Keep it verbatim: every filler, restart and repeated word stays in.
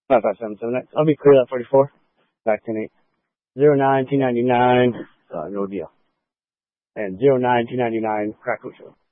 Five five seven seven. I'll be clear at forty-four. Back ten eight. Zero nine two ninety nine. Uh, no deal. And zero nine two ninety nine. Crack Show.